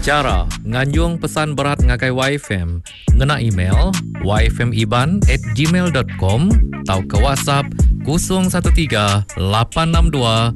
Cara nganjung pesan berat ngagai YFM, ngena email yfmiban@gmail.com atau ke WhatsApp 013 862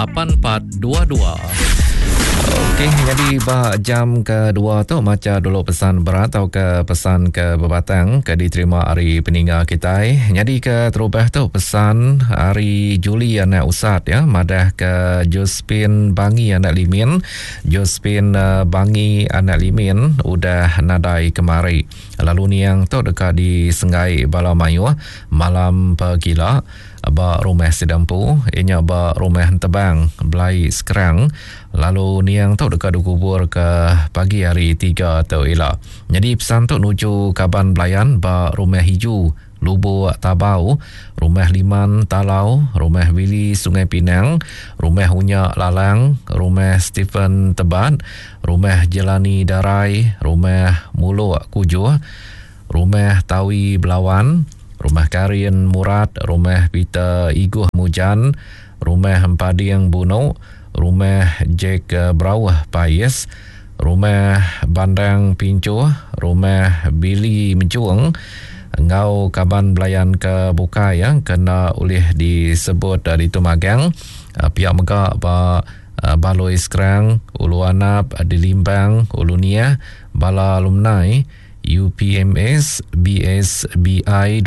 8422. Okey, jadi jam kedua tu macam dulu pesan berat atau ke pesan ke berbatang ke diterima hari peninggal kita. Jadi ke terubah tu pesan hari Juli anak Usat ya, madah ke Jospin Bangi anak Limin. Jospin Bangi anak Limin udah nadai kemari. Lalu ni yang tu dekat di Senggai Balamayu malam pagila ba rumah sedampu inya ba rumah tebang belai sekarang. Lalu ni yang tu dekat dikubur ke pagi hari 3 atau ila. Jadi pesan tu nuju Kaban Belayan ba rumah hiju Lubuk Tabau, rumah Liman Talau, rumah Willy Sungai Pinang, rumah Unyak Lalang, rumah Stephen Tebat, rumah Jelani Darai, rumah Muluk Kujuh, rumah Tawi Belawan, rumah Karin Murad, rumah Peter Iguh Mujan, rumah Empadiang Buno, rumah Jack Brawah Pais, rumah Bandang Pincuh, rumah Billy Mencuang, Ngau Kaban Belayan ke Bukai ya, kena oleh disebut di Tumagang, pihak Megak Baloi Sekerang, Ulu Anap, Dilimbang, Ulu Nia, Bala Alumni, UPMS, BSBI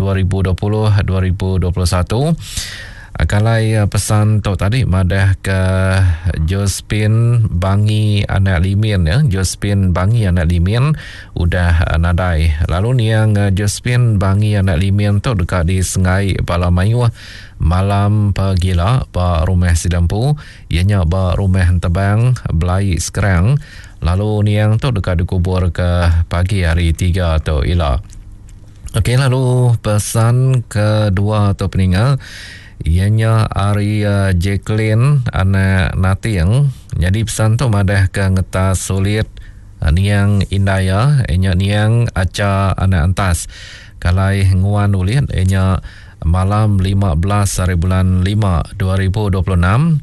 2020-2021. Kalai pesan tu tadi madah ke Jospin Bangi anak Limin ya, Jospin Bangi anak Limin udah nadai. Lalu ni yang Jospin Bangi anak Limin tu dekat di Senggai Balamayu malam pagila ba rumah sedampu ianya ba rumah tebang belai sekarang. Lalu ni yang tu dekat dikubur ke pagi hari 3 atau ila. Okey, lalu pesan kedua atau peninggal ianya hari Jacqueline anak Nating. Jadi pesan tu madah ke ngetas sulit niang Indaya ianya niang aca anak antas kalai nguan ulit ianya malam 15 hari bulan 5 2026.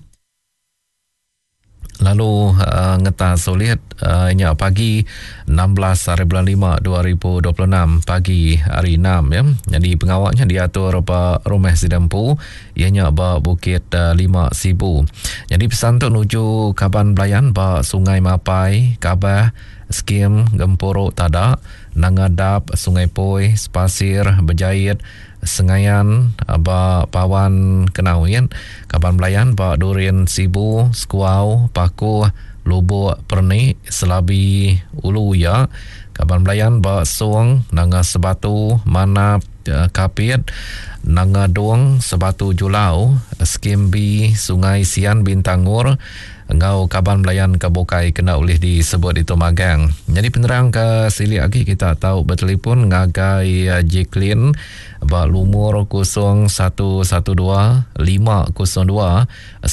Lalu ngetas sulit ianya pagi 16 hari bulan 5 2026 pagi hari 6 ya. Jadi pengawalnya diatur ba rumah sedampu ianya ba Bukit 5 Sibu. Jadi pesan tu nuju Kaban Belayan ba Sungai Mapai, Kabah, Skim, Gempuruk Tadak, Nangadap, Sungai Poi, Spasir, Berjait, Sengayan, ba Pawan Kenawin, Kaban Belayan, ba Durin Sibu, Skuau, Paku, Lubuk Perni, Selabi Uluya, Kaban Belayan, ba Suang, Nanga Sebatu, Manap, Kapit, Nanga Duang, Sebatu Julau, Skimbi, Sungai Sian Bintangur, Ngau Kaban Belayan ke Bukai kena oleh disebut itu magang. Jadi penerang ke sili lagi kita tahu bertelefon ngagai Jacqueline ba lumur 0112 502 1979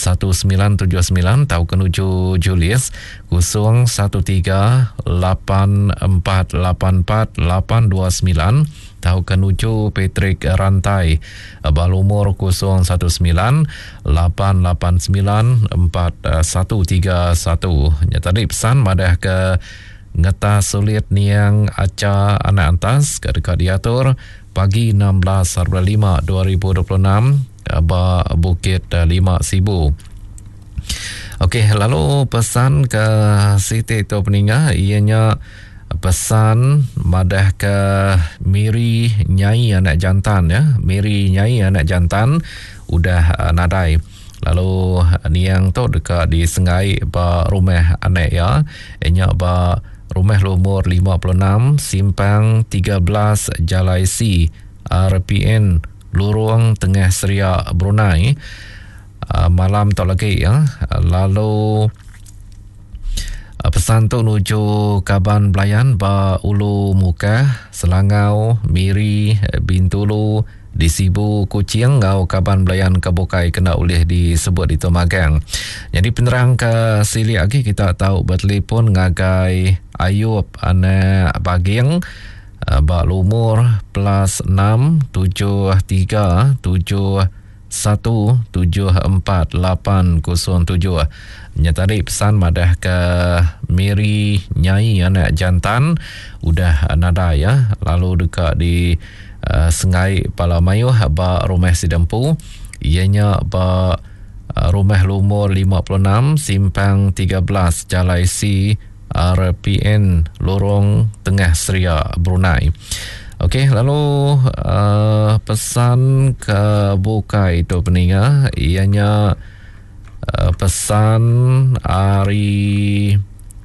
tahu kenuju Julius 013 8484 829 tahu kenuju Patrick Rantai balumur 019 889 4131. Ya, tadi pesan madah ke ngeta sulit niang aca anak antas ke dekat diatur pagi 16/5 2026 ba Bukit 5 Sibu. Okey, lalu pesan ke Siti itu peninggal ianya pesan madah ke Miri Nyai anak jantan ya. Miri Nyai anak jantan udah nadai. Lalu ni yang tu dekat di Senggai ba rumah anak ya. Ianya ba rumah lumur 56 Simpang 13 Jalai C RPN Lurung Tengah Seria Brunei. Malam tu lagi ya. Lalu pesan tu nuju Kaban Belayan ba Ulu Muka, Selangau, Miri, Bintulu, di Sibu, Kuching, Ngau Kaban Belayan ke Bukai kena oleh disebut di Tumagang. Jadi penerang ke sili lagi kita tahu bertelefon ngagai Ayub anak Baging ba lumur +6 73 7 0174807807. Tadi pesan madah ke Miri Nyai anak jantan udah nada ya. Lalu dekat di Sengai Palamayuh ba rumah Sidempu, ianya ba rumah Lumur 56 Simpang 13 Jalai C RPN Lorong Tengah Seria Brunei. Okey, lalu pesan ke Bukai itu peninga, ianya pesan Ari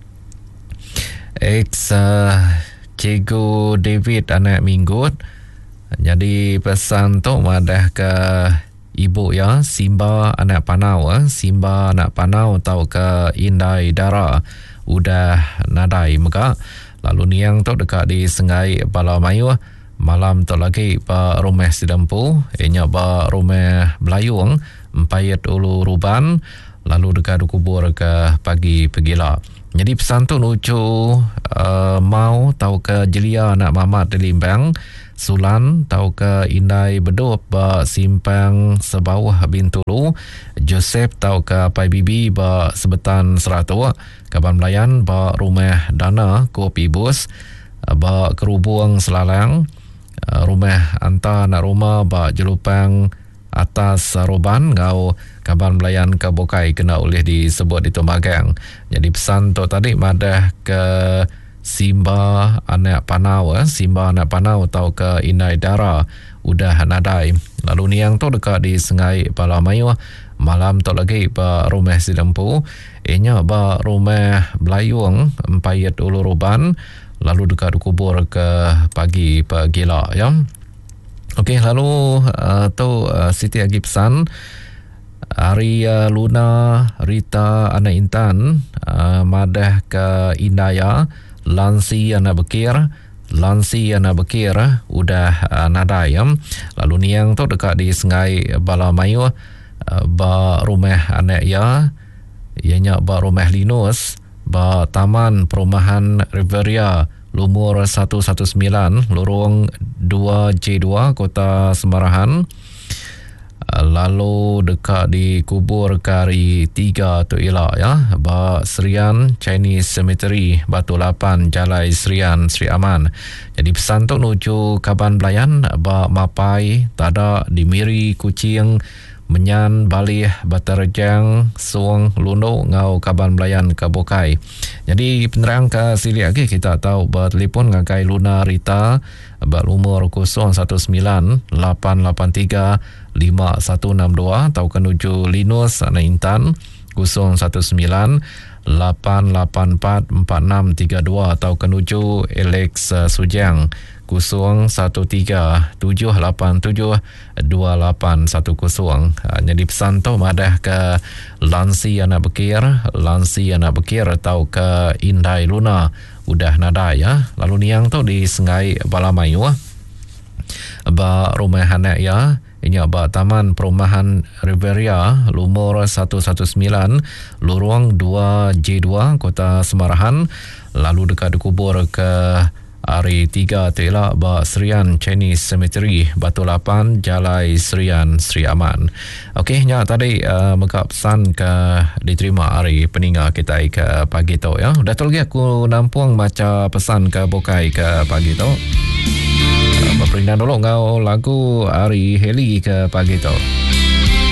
X Cikgu David anak Minggut. Jadi pesan tu madah ke ibu ya, Simba anak Panau, Simba anak Panau tau ke Indai Dara udah nadai maka. Lalu niang tu dekat di Sengai Palamayuh, malam tu lagi pa rumah Sidempu, ianya pa rumah Belayung Empayat Ulu Ruban, lalu dekat kubur ke pagi pegila. Jadi pesan tu lucu mau tau ke Jelia anak Mamat di Limbang, Sulan tau ke Indai Bedup ba Simpang Sebawah Bintulu, Joseph tau ke Pai Bibi ba Sebetan Seratua, Kaban Melayan ba Rumah Dana Kopi Bus ba Kerubung Selalang, Rumah Anta anak rumah ba Jelupang Atas Roban ngau Kaban Melayan ke Bokai kena oleh disebut di Tomagang. Jadi pesan tu tadi madah ke Simba anak Panau, Simba anak Panau tau ke Indai Dara udah nadai. Lalu niang tu dekat di Sengai Palamayuh, malam tu lagi ba rumah Sidempu, ianya ba rumah Belayung Empayat Ulu Ruban, lalu dekat kubur ke pagi pegila ya. Okey, lalu Siti lagi pesan Arya Luna Rita anak Intan, madah ke Indaya Lansi anak Bekir, Lansi anak Bekir udah nadai ya. Lalu niang tu dekat di Sengai Palamayuh ba rumah anak ya, ianya ba rumah Linus ba Taman Perumahan Riveria Lumur 119 Lorong 2J2 Kota Semarahan. Lalu dekat di kubur Kari 3 tu elak ya, ba Serian Chinese Cemetery Batu Lapan Jalai Serian Sri Aman. Jadi pesan tu nuju Kaban Belayan ba Mapai tada di Miri Kucing Menyan Balih Batarjang Suang Luno ngau Kaban Belayan ke Bokai. Jadi penerang ke sili lagi kita tahu bertelefon ngakai Luna Rita berumur 019-883-5162 atau kenuju Linus anak Intan 019-884-4632 atau kenuju Alex Sujang 0137872810. Jadi pesan tu madah ke Lansi anak Bekir, Lansi anak Bekir atau ke Indai Luna udah nada ya. Lalu niang tu di Sengai Palamayuh ba rumah anak ya, ini ba Taman Perumahan Riveria Lumur 119 Lorong 2J2 Kota Semarahan, lalu dekat kubur ke Ari 3 Tela ba Serian Chinese Cemetery Batu Lapan Jalai Serian Sri Aman. Okey, nya tadi maka pesan ke diterima hari peninga kita ke pagi tu ya. Dah tu lagi aku nampung baca pesan ke Bokai ke pagi tu. Berindah dulu ngau lagu Ari Heli ke pagi tu.